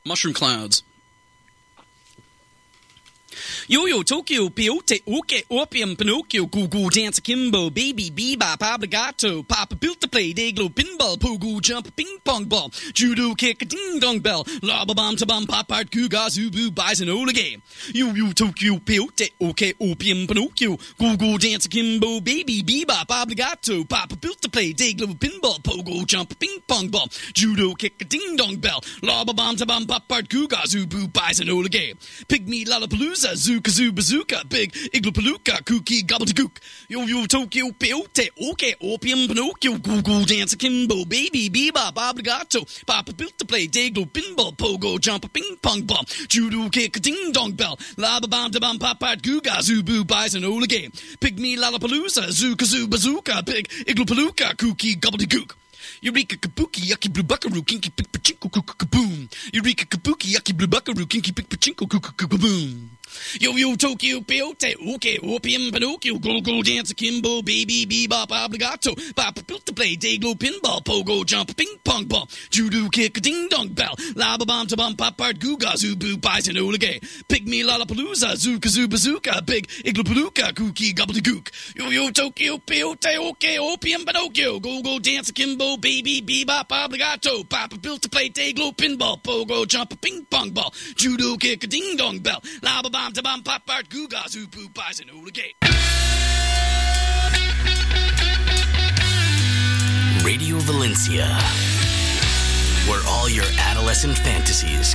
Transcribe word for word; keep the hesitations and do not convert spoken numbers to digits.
Mushroom clouds. Yo-yo, Tokyo, Peyote, Oke, Opium, Pinocchio, Goo-Goo, Dance, Kimbo, Baby, Bebop, Obligato, Papa Built to Play, Dayglow, Pinball, Pogo, Jump, Ping Pong Ball, Judo Kick, a Ding-Dong Bell, Lobba Bomb, Tabum, Pop Art, Cougar, Zubu, Bison, Olige. Yo-yo, Tokyo, Peyote, Oke, Opium, Pinocchio, Goo-Goo, Dance, Kimbo, Baby, Bebop, Obligato, Papa Built to Play, Dayglow, Pinball, Pogo, Jump, Ping Pong Ball, Judo Kick, a Ding-Dong Bell, Lobba Bomb, Tabum, Pop Art, Cougar, Zubu, Bison, Olige. Pygmy, Lollapalooza, Zoo, Kazoo, Bazooka, Big Igloo Palooka, Kooky, Gobbledygook. Yo yo Tokyo, Peyote, Oke, Opium, Pinocchio, Goo-Goo, Dance, Kimbo, Baby, Bebop, Obligato, Papa Built to Play, Dayglow, Pinball, Pogo, Jump, Ping Pong Ball, Judo Kick, Ding Dong Bell, Laba Bomb, Da Bomb, Pop Art, Googa, Zubu, Bison, Olige. Pygmy, Lollapalooza, Zoo, Kazoo, Bazooka, Big Igloo Palooka, Kooky, Gobbledygook. Eureka Kabuki, Yucky Blue Buckaroo, Kinky Pick Pachinko, Kaboom. Eureka Kabuki, Yucky Blue Buckaroo, Kinky Pick Pachinko, Kaboom. Yo yo Tokyo, Peyote, Oke, Opium, Pinocchio, Go Go Dance, Kimbo, Baby, Bebop, Obligato, Papa Built to Play, Dayglow, Pinball, Pogo, Jump, Ping Pong Ball, Judo Kick, a Ding Dong Bell, Laba Bomb, Tabum, Pop Art, Googa, Zubu, Bison, Olige, Pygmy, Lollapalooza, Zoo, Kazoo, Bazooka, Big Igloo Palooka, Kooky, Gobbledygook. Yo yo Tokyo, Peyote, Oke, Opium, Pinocchio, Go Go Dance, Kimbo, Baby, Bebop, Obligato, Papa Built to Play, Dayglow, Pinball, Pogo, Jump, a Ping Pong Ball, Judo Kick, a Ding Dong Bell, Laba Bomb, Tabum, Pop Art, Googa, Zubu, Bison, Olige. Radio Valencia, where all your adolescent fantasies